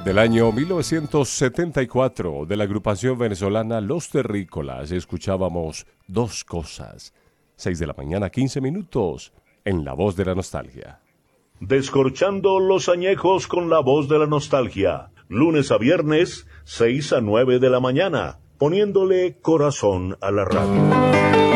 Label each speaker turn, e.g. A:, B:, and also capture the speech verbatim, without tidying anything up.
A: Del año mil novecientos setenta y cuatro, de la agrupación venezolana Los Terrícolas, escuchábamos Dos Cosas. seis de la mañana, quince minutos, en La Voz de la Nostalgia.
B: Descorchando los añejos con La Voz de la Nostalgia. Lunes a viernes, seis a nueve de la mañana, poniéndole corazón a la radio.